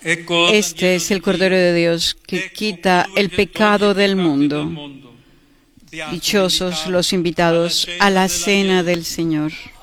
Este es el Cordero de Dios que quita el pecado del mundo. Dichosos los invitados a la cena del Señor.